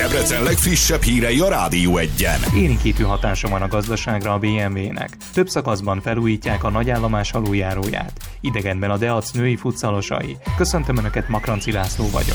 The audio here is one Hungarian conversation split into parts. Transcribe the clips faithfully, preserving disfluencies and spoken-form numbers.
Debrecen legfrissebb hírei a Rádió Egyen. Élénkítő hatása van a gazdaságra a bé em vé-nek. Több szakaszban felújítják a nagyállomás aluljáróját. Idegenben a Deac női futszalosai. Köszöntöm Önöket, Makranci László vagyok.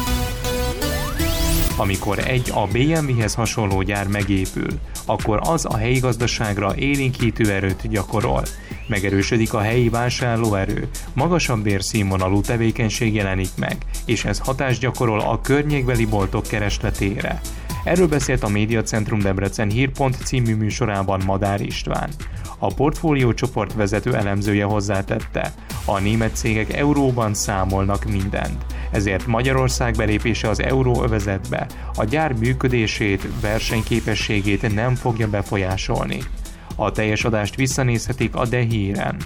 Amikor egy a bé em vé-hez hasonló gyár megépül, akkor az a helyi gazdaságra élénkítő erőt gyakorol. Megerősödik a helyi vásárlóerő, magasabb bérszínvonalú tevékenység jelenik meg, és ez hatást gyakorol a környékbeli boltok keresletére. Erről beszélt a Médiacentrum Debrecen Hírpont című műsorában Madár István. A portfólió csoport vezető elemzője hozzátette, a német cégek euróban számolnak mindent. Ezért Magyarország belépése az euróövezetbe a gyár működését, versenyképességét nem fogja befolyásolni. A teljes adást visszanézhetik a De Híren.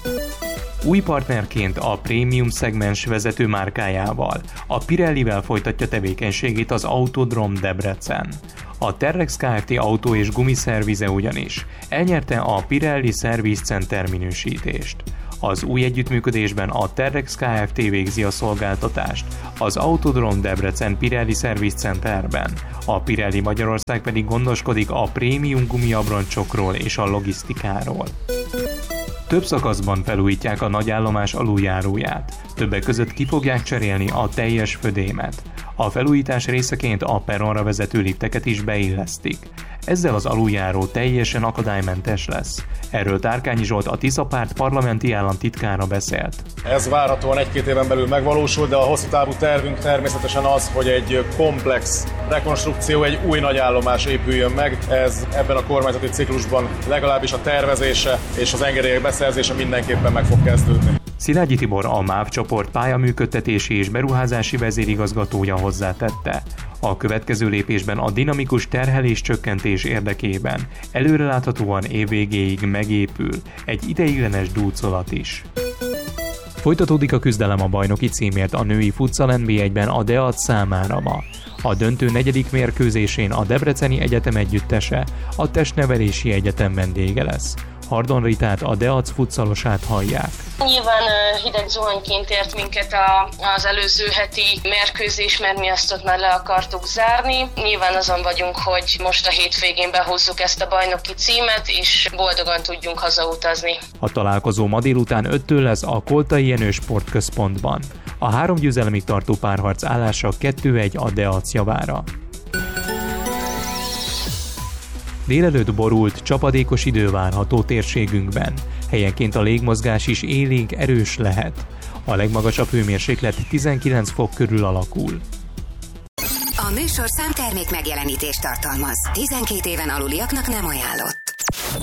Új partnerként a prémium szegmens vezető márkájával, a Pirellivel folytatja tevékenységét az Autodrom Debrecen. A Terrex Kft. Autó és gumiszervize ugyanis elnyerte a Pirelli Service Center minősítést. Az új együttműködésben a Terrex Kft. Végzi a szolgáltatást, az Autodrom Debrecen Pirelli Service Centerben, a Pirelli Magyarország pedig gondoskodik a prémium gumiabroncsokról és a logisztikáról. Több szakaszban felújítják a nagyállomás aluljáróját, többek között ki fogják cserélni a teljes födémet. A felújítás részeként a perronra vezető lifteket is beillesztik. Ezzel az aluljáró teljesen akadálymentes lesz. Erről Tárkányi Zsolt, a Tiszapárt parlamenti államtitkára beszélt. Ez várhatóan egy-két éven belül megvalósul, de a hosszú távú tervünk természetesen az, hogy egy komplex rekonstrukció, egy új nagyállomás épüljön meg. Ez ebben a kormányzati ciklusban legalábbis a tervezése és az engedélyek beszerzése mindenképpen meg fog kezdődni. Szilágyi Tibor, a MÁV csoport pályaműködtetési és beruházási vezérigazgatója hozzátette. A következő lépésben a dinamikus terhelés csökkentés érdekében előreláthatóan év végéig megépül egy ideiglenes dúcolat is. Folytatódik a küzdelem a bajnoki címért a női futsal en bé egyben a Deac számára ma. A döntő negyedik mérkőzésén a Debreceni Egyetem együttese a Testnevelési Egyetem vendége lesz. Hardon Ritát, a Deac futszalosát hallják. Nyilván hideg zuhanyként ért minket a, az előző heti mérkőzés, mert mi azt ott már le akartuk zárni. Nyilván azon vagyunk, hogy most a hétvégén behozzuk ezt a bajnoki címet, és boldogan tudjunk hazautazni. A találkozó ma délután öttől lesz a Koltai Jenő Sportközpontban. A három győzelemig tartó párharc állása kettő egy a Deac javára. Délelőtt borult, csapadékos idő várható térségünkben. Helyenként a légmozgás is élénk, erős lehet. A legmagasabb hőmérséklet tizenkilenc fok körül alakul. A műsorszám termék megjelenítést tartalmaz. tizenkét éven aluliaknak nem ajánlott.